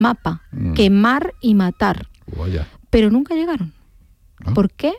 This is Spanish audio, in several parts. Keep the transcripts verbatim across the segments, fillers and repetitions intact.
mapa, Mm. quemar y matar. Vaya. Pero nunca llegaron. ¿Ah? ¿Por qué?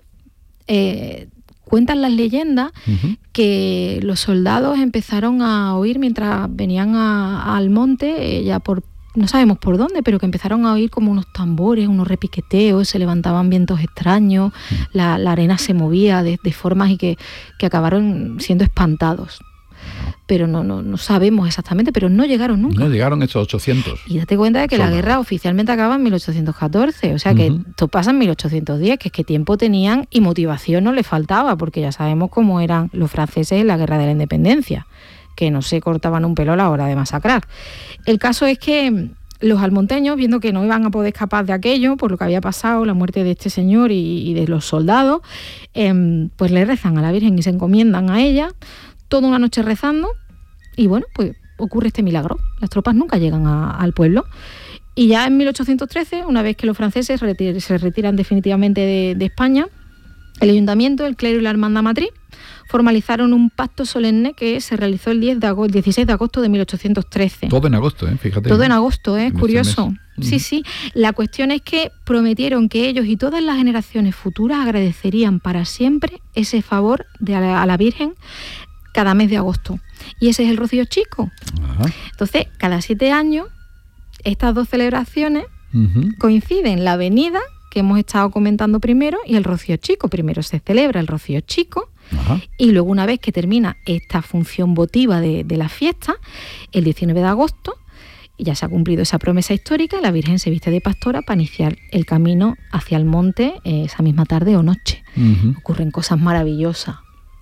Eh, cuentan las leyendas Uh-huh. que los soldados empezaron a oír mientras venían a, al monte, eh, ya por no sabemos por dónde, pero que empezaron a oír como unos tambores, unos repiqueteos, se levantaban vientos extraños, uh-huh. la, la arena se movía de, de formas y que, que acabaron siendo espantados. Pero no, no, no sabemos exactamente, pero no llegaron nunca. No llegaron estos ochocientos. Y date cuenta de que Son la guerra oficialmente acaba en mil ochocientos catorce, o sea que uh-huh. esto pasa en mil ochocientos diez, que es que tiempo tenían y motivación no les faltaba, porque ya sabemos cómo eran los franceses en la guerra de la independencia, que no se cortaban un pelo a la hora de masacrar. El caso es que los almonteños, viendo que no iban a poder escapar de aquello, por lo que había pasado, la muerte de este señor y, y de los soldados, eh, pues le rezan a la Virgen y se encomiendan a ella, toda una noche rezando, y bueno, pues ocurre este milagro. Las tropas nunca llegan a, al pueblo. Y ya en mil ochocientos trece, una vez que los franceses retir, se retiran definitivamente de, de España, el ayuntamiento, el clero y la hermandad matriz formalizaron un pacto solemne que se realizó el, diez de agosto, el dieciséis de agosto de mil ochocientos trece. Todo en agosto, ¿eh? Fíjate. Todo en agosto, ¿eh? Es curioso. Este sí, sí. La cuestión es que prometieron que ellos y todas las generaciones futuras agradecerían para siempre ese favor de a la, a la Virgen cada mes de agosto. Y ese es el Rocío Chico. Ajá. Entonces, cada siete años, estas dos celebraciones uh-huh. coinciden. La venida, que hemos estado comentando primero, y el Rocío Chico. Primero se celebra el Rocío Chico, ajá. y luego, una vez que termina esta función votiva de, de la fiesta, el diecinueve de agosto, y ya se ha cumplido esa promesa histórica, la Virgen se viste de pastora para iniciar el camino hacia el monte eh, esa misma tarde o noche. Uh-huh. Ocurren cosas maravillosas.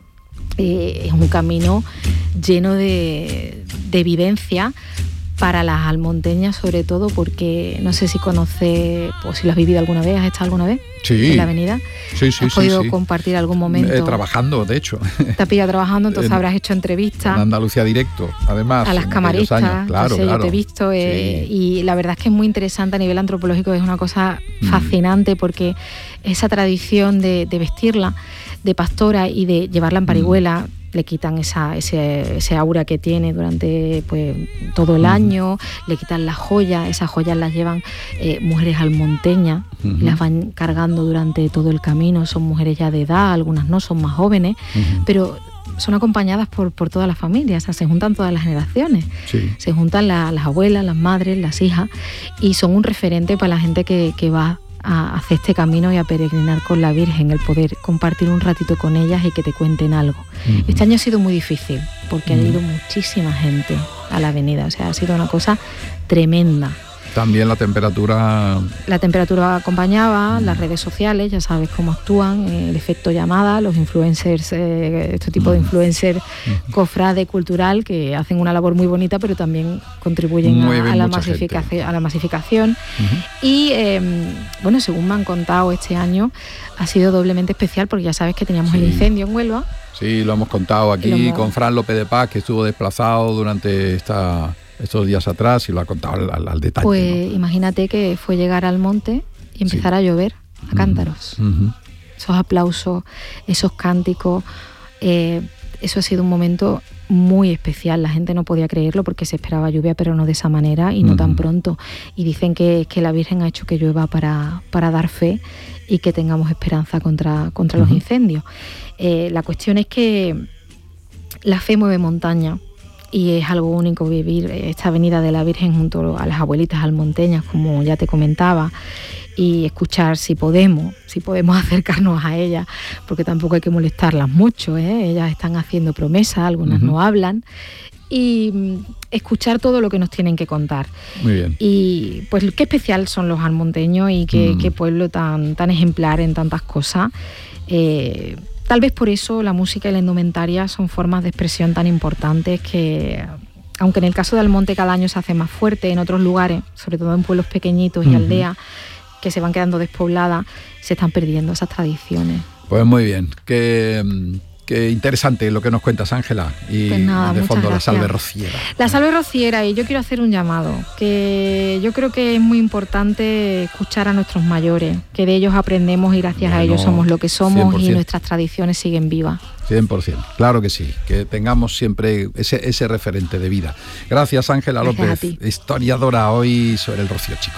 Eh, es un camino lleno de, de vivencia para las almonteñas, sobre todo porque no sé si conoces, o si lo has vivido alguna vez, ¿has estado alguna vez sí. en la avenida? Sí, sí, ¿Has podido sí, sí. compartir algún momento? Eh, trabajando, de hecho. Te has pillado trabajando, entonces en, habrás hecho entrevistas. En Andalucía Directo, además. A las camaristas, años. Claro, entonces, claro. yo te he visto eh, sí. y la verdad es que es muy interesante a nivel antropológico, es una cosa mm. fascinante porque esa tradición de, de vestirla de pastora y de llevarla en parihuela, mm. le quitan esa, ese, ese aura que tiene durante pues, todo el uh-huh. año, le quitan las joyas, esas joyas las llevan eh, mujeres almonteñas, uh-huh. las van cargando durante todo el camino, son mujeres ya de edad, algunas no, son más jóvenes, uh-huh. pero son acompañadas por, por toda la familia, o sea, se juntan todas las generaciones, sí. se juntan la, las abuelas, las madres, las hijas, y son un referente para la gente que, que va a hacer este camino y a peregrinar con la Virgen, el poder compartir un ratito con ellas y que te cuenten algo. Uh-huh. Este año ha sido muy difícil porque uh-huh. ha ido muchísima gente a la avenida, o sea, ha sido una cosa tremenda. También la temperatura... La temperatura acompañaba, uh-huh. las redes sociales, ya sabes cómo actúan, el efecto llamada, los influencers, eh, este tipo uh-huh. de influencer uh-huh. cofrade cultural que hacen una labor muy bonita, pero también contribuyen a, a, la masificación, a la masificación. Uh-huh. Y eh, bueno, según me han contado, este año ha sido doblemente especial porque ya sabes que teníamos sí. el incendio en Huelva. Sí, lo hemos contado aquí hemos... con Fran López de Paz, que estuvo desplazado durante esta... estos días atrás y lo ha contado al, al, al detalle. Pues ¿no? Imagínate que fue llegar al monte y empezar sí. a llover a cántaros. Uh-huh. Esos aplausos, esos cánticos, eh, eso ha sido un momento muy especial. La gente no podía creerlo porque se esperaba lluvia, pero no de esa manera y no uh-huh. tan pronto. Y dicen que, que la Virgen ha hecho que llueva para, para dar fe y que tengamos esperanza contra, contra uh-huh. los incendios. Eh, la cuestión es que la fe mueve montaña. Y es algo único vivir esta avenida de la Virgen junto a las abuelitas almonteñas, como ya te comentaba, y escuchar si podemos, si podemos acercarnos a ellas, porque tampoco hay que molestarlas mucho, ¿eh? Ellas están haciendo promesas, algunas uh-huh. no hablan, y escuchar todo lo que nos tienen que contar. Muy bien. Y pues qué especial son los almonteños y qué, uh-huh. qué pueblo tan, tan ejemplar en tantas cosas. Eh, Tal vez por eso la música y la indumentaria son formas de expresión tan importantes que, aunque en el caso de Almonte cada año se hace más fuerte, en otros lugares, sobre todo en pueblos pequeñitos y uh-huh. aldeas que se van quedando despobladas, se están perdiendo esas tradiciones. Pues muy bien, que... Qué interesante lo que nos cuentas, Ángela. Y pues nada, de fondo gracias. La Salve Rociera. La Salve Rociera, y yo quiero hacer un llamado, que yo creo que es muy importante escuchar a nuestros mayores, que de ellos aprendemos y gracias bueno, a ellos somos lo que somos cien por ciento. Y nuestras tradiciones siguen vivas. cien por ciento, claro que sí, que tengamos siempre ese, ese referente de vida. Gracias, Ángela López, historiadora hoy sobre el Rocío Chico.